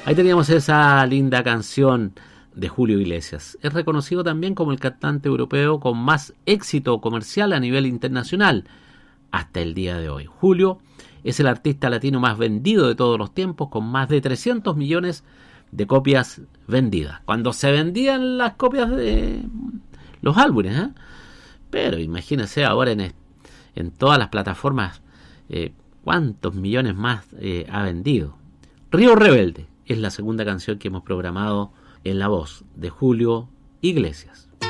Ahí teníamos esa linda canción de Julio Iglesias. Es reconocido también como el cantante europeo con más éxito comercial a nivel internacional hasta el día de hoy. Julio es el artista latino más vendido de todos los tiempos, con más de 300 millones de copias vendidas. Cuando se vendían las copias de los álbumes, ¿eh? Pero imagínense ahora en todas las plataformas, cuántos millones más ha vendido. Río Rebelde es la segunda canción que hemos programado en la voz de Julio Iglesias.